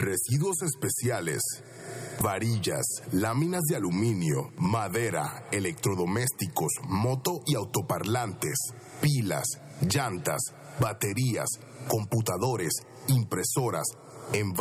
residuos especiales, varillas, láminas de aluminio, madera, electrodomésticos, moto y autoparlantes, pilas, llantas, baterías, computadores, impresoras,